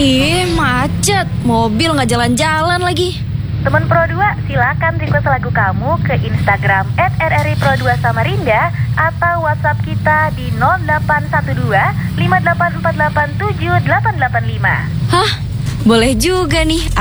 Ih, macet. Mobil nggak jalan-jalan lagi. Teman Pro 2, silakan request lagu kamu ke Instagram @rripro2 Samarinda atau WhatsApp kita di 0812 58487 885. Hah? Boleh juga nih.